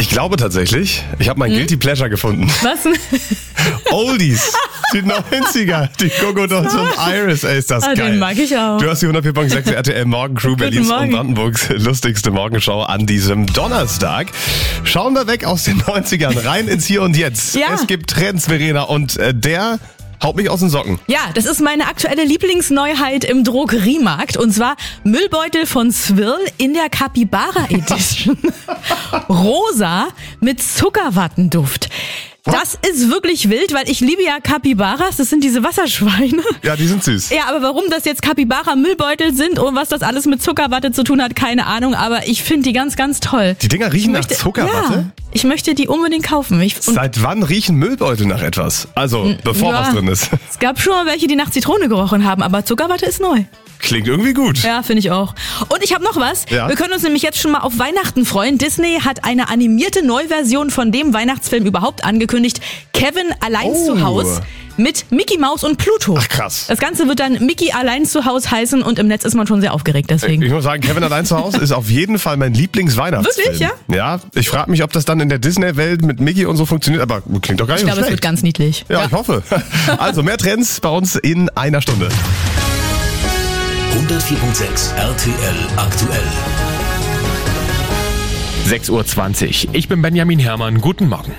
Ich glaube tatsächlich, ich habe mein Guilty Pleasure gefunden. Was? Oldies, die 90er, die Coco Dolls und Iris, ey, ist das geil. Den mag ich auch. Du hast die 104.6 RTL Morgencrew, Berlins und Brandenburgs lustigste Morgenshow an diesem Donnerstag. Schauen wir weg aus den 90ern, rein ins Hier und Jetzt. Ja. Es gibt Trends, Verena, und der haut mich aus den Socken. Ja, das ist meine aktuelle Lieblingsneuheit im Drogeriemarkt. Und zwar Müllbeutel von Swirl in der Capybara Edition. Rosa mit Zuckerwattenduft. Das ist wirklich wild, weil ich liebe ja Capybaras, das sind diese Wasserschweine. Ja, die sind süß. Ja, aber warum das jetzt Capybara-Müllbeutel sind und was das alles mit Zuckerwatte zu tun hat, keine Ahnung, aber ich finde die ganz, ganz toll. Die Dinger riechen nach Zuckerwatte? Ja, ich möchte die unbedingt kaufen. Seit wann riechen Müllbeutel nach etwas? Also, bevor was drin ist. Es gab schon mal welche, die nach Zitrone gerochen haben, aber Zuckerwatte ist neu. Klingt irgendwie gut. Ja, finde ich auch. Und ich habe noch was. Ja? Wir können uns nämlich jetzt schon mal auf Weihnachten freuen. Disney hat eine animierte Neuversion von dem Weihnachtsfilm überhaupt angekündigt. Kevin allein zu Haus mit Mickey Maus und Pluto. Ach krass. Das Ganze wird dann Mickey allein zu Haus heißen und im Netz ist man schon sehr aufgeregt deswegen. Ich muss sagen, Kevin allein zu Haus ist auf jeden Fall mein Lieblingsweihnachtsfilm. Wirklich, ja? Ja, ich frage mich, ob das dann in der Disney-Welt mit Mickey und so funktioniert, aber klingt doch gar nicht Ich glaube, so es schlecht. wird ganz niedlich. Ja, ich hoffe. Also mehr Trends bei uns in einer Stunde. 104.6 RTL aktuell. 6:20 Uhr. Ich bin Benjamin Herrmann. Guten Morgen.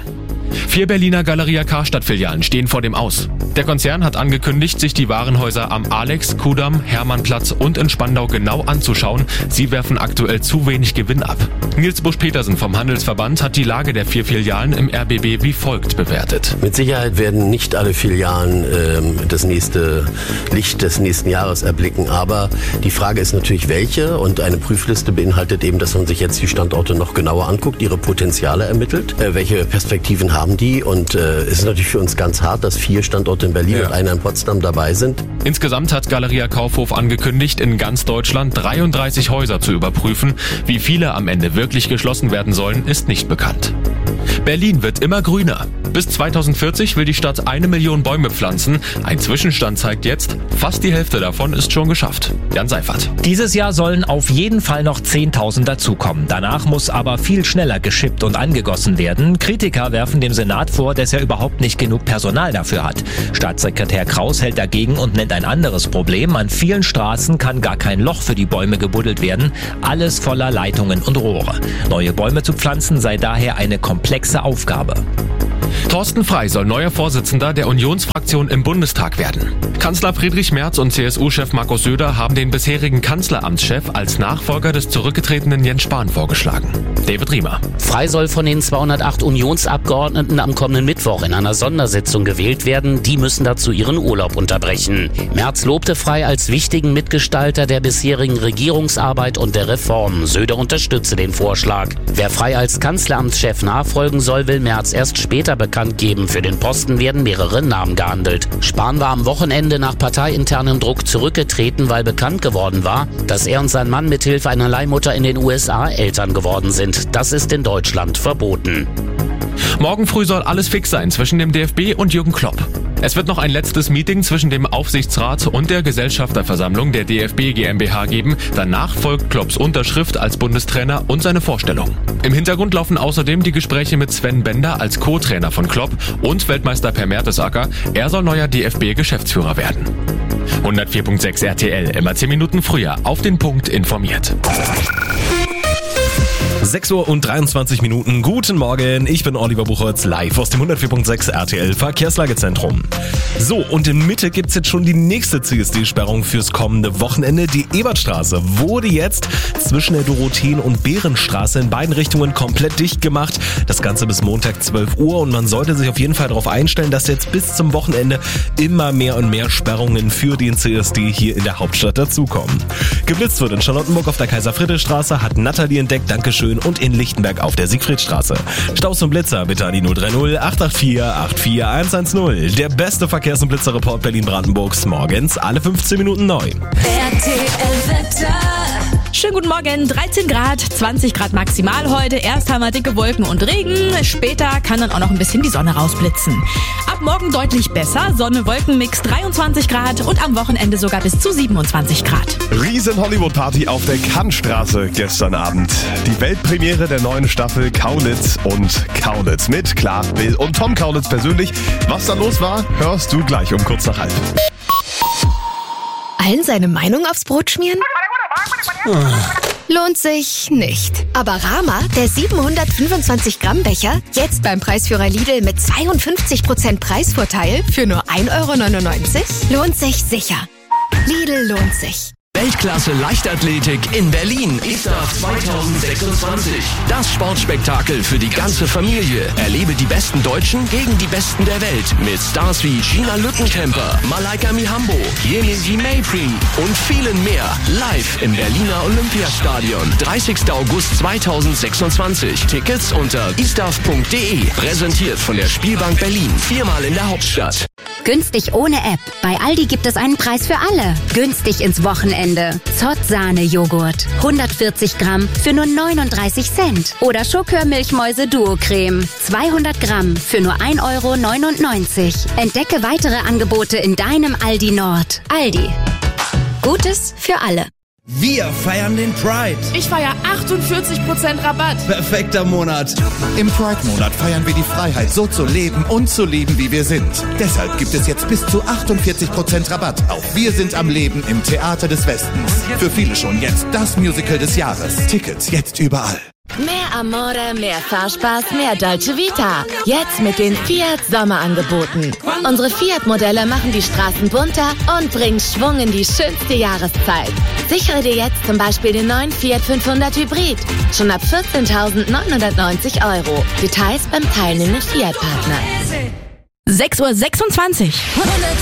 4 Berliner Galeria Karstadt-Filialen stehen vor dem Aus. Der Konzern hat angekündigt, sich die Warenhäuser am Alex, Kudamm, Hermannplatz und in Spandau genau anzuschauen. Sie werfen aktuell zu wenig Gewinn ab. Nils Busch-Petersen vom Handelsverband hat die Lage der 4 Filialen im RBB wie folgt bewertet. Mit Sicherheit werden nicht alle Filialen das nächste Licht des nächsten Jahres erblicken, aber die Frage ist natürlich welche, und eine Prüfliste beinhaltet eben, dass man sich jetzt die Standorte noch genauer anguckt, ihre Potenziale ermittelt, welche Perspektiven haben die, und es ist natürlich für uns ganz hart, dass 4 Standorte in Berlin und einer in Potsdam dabei sind. Insgesamt hat Galeria Kaufhof angekündigt, in ganz Deutschland 33 Häuser zu überprüfen. Wie viele am Ende wirklich geschlossen werden sollen, ist nicht bekannt. Berlin wird immer grüner. Bis 2040 will die Stadt 1 Million Bäume pflanzen. Ein Zwischenstand zeigt jetzt, fast die Hälfte davon ist schon geschafft. Jan Seifert. Dieses Jahr sollen auf jeden Fall noch 10.000 dazukommen. Danach muss aber viel schneller geschippt und angegossen werden. Kritiker werfen dem Senat vor, dass er überhaupt nicht genug Personal dafür hat. Staatssekretär Kraus hält dagegen und nennt ein anderes Problem. An vielen Straßen kann gar kein Loch für die Bäume gebuddelt werden. Alles voller Leitungen und Rohre. Neue Bäume zu pflanzen sei daher eine komplexe Aufgabe. Thorsten Frey soll neuer Vorsitzender der Unionsfraktion im Bundestag werden. Kanzler Friedrich Merz und CSU-Chef Markus Söder haben den bisherigen Kanzleramtschef als Nachfolger des zurückgetretenen Jens Spahn vorgeschlagen. David Riemer. Frey soll von den 208 Unionsabgeordneten am kommenden Mittwoch in einer Sondersitzung gewählt werden. Die müssen dazu ihren Urlaub unterbrechen. Merz lobte Frey als wichtigen Mitgestalter der bisherigen Regierungsarbeit und der Reformen. Söder unterstütze den Vorschlag. Wer Frey als Kanzleramtschef nachfolgen soll, will Merz erst später bekannt geben. Für den Posten werden mehrere Namen gehandelt. Spahn war am Wochenende nach parteiinternem Druck zurückgetreten, weil bekannt geworden war, dass er und sein Mann mithilfe einer Leihmutter in den USA Eltern geworden sind. Das ist in Deutschland verboten. Morgen früh soll alles fix sein zwischen dem DFB und Jürgen Klopp. Es wird noch ein letztes Meeting zwischen dem Aufsichtsrat und der Gesellschafterversammlung der DFB GmbH geben. Danach folgt Klopps Unterschrift als Bundestrainer und seine Vorstellung. Im Hintergrund laufen außerdem die Gespräche mit Sven Bender als Co-Trainer von Klopp und Weltmeister Per Mertesacker. Er soll neuer DFB-Geschäftsführer werden. 104.6 RTL, immer 10 Minuten früher auf den Punkt informiert. 6:23 Uhr. Guten Morgen, ich bin Oliver Buchholz, live aus dem 104.6 RTL Verkehrslagezentrum. So, und in Mitte gibt's jetzt schon die nächste CSD-Sperrung fürs kommende Wochenende. Die Ebertstraße wurde jetzt zwischen der Dorotheen- und Behrenstraße in beiden Richtungen komplett dicht gemacht. Das Ganze bis Montag 12 Uhr, und man sollte sich auf jeden Fall darauf einstellen, dass jetzt bis zum Wochenende immer mehr und mehr Sperrungen für den CSD hier in der Hauptstadt dazukommen. Geblitzt wird in Charlottenburg auf der Kaiser-Friedrich-Straße, hat Nathalie entdeckt, Dankeschön, und in Lichtenberg auf der Siegfriedstraße. Staus und Blitzer bitte an die 030 884 84110. Der beste Verkehrs- und Blitzerreport Berlin-Brandenburgs morgens alle 15 Minuten neu. RTL Wetter. Schönen guten Morgen, 13 Grad, 20 Grad maximal heute. Erst haben wir dicke Wolken und Regen, später kann dann auch noch ein bisschen die Sonne rausblitzen. Ab morgen deutlich besser, Sonne-Wolken-Mix 23 Grad und am Wochenende sogar bis zu 27 Grad. Riesen Hollywood-Party auf der Kannstraße gestern Abend. Die Weltpremiere der neuen Staffel Kaulitz und Kaulitz mit, klar, Bill und Tom Kaulitz persönlich. Was da los war, hörst du gleich um kurz nach 11. Allen seine Meinung aufs Brot schmieren? Lohnt sich nicht. Aber Rama, der 725 Gramm Becher, jetzt beim Preisführer Lidl mit 52% Preisvorteil für nur 1,99 €? Lohnt sich sicher. Lidl lohnt sich. Weltklasse Leichtathletik in Berlin. ISTAF 2026. Das Sportspektakel für die ganze Familie. Erlebe die besten Deutschen gegen die Besten der Welt. Mit Stars wie Gina Lückenkämper, Malaika Mihambo, Yemisi Mayprim und vielen mehr. Live im Berliner Olympiastadion. 30. August 2026. Tickets unter istaf.de. Präsentiert von der Spielbank Berlin. 4-mal in der Hauptstadt. Günstig ohne App. Bei Aldi gibt es einen Preis für alle. Günstig ins Wochenende. Zott-Sahne-Joghurt. 140 Gramm für nur 39 Cent. Oder Schokör-Milchmäuse Duo-Creme. 200 Gramm für nur 1,99 €. Entdecke weitere Angebote in deinem Aldi Nord. Aldi. Gutes für alle. Wir feiern den Pride. Ich feiere 48% Rabatt. Perfekter Monat. Im Pride-Monat feiern wir die Freiheit, so zu leben und zu lieben, wie wir sind. Deshalb gibt es jetzt bis zu 48% Rabatt auf Wir sind am Leben im Theater des Westens. Für viele schon jetzt das Musical des Jahres. Tickets jetzt überall. Mehr Amore, mehr Fahrspaß, mehr Dolce Vita. Jetzt mit den Fiat Sommerangeboten. Unsere Fiat-Modelle machen die Straßen bunter und bringen Schwung in die schönste Jahreszeit. Sichere dir jetzt zum Beispiel den neuen Fiat 500 Hybrid. Schon ab 14.990 €. Details beim teilnehmenden Fiat-Partner. 6:26 Uhr.